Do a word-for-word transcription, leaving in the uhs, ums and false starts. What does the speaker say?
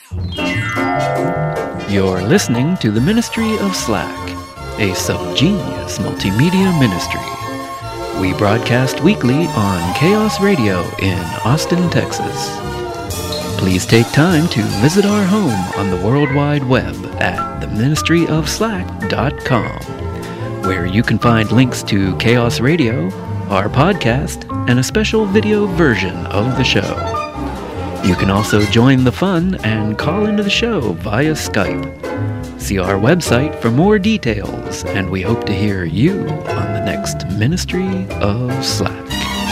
You're listening to the Ministry of Slack, a subgenius multimedia ministry. We broadcast weekly on Chaos Radio in Austin, Texas. Please take time to visit our home on the World Wide Web at the ministry of slack dot com, where you can find links to Chaos Radio, our podcast, and a special video version of the show. You can also join the fun and call into the show via Skype. See our website for more details, and we hope to hear you on the next Ministry of Slack.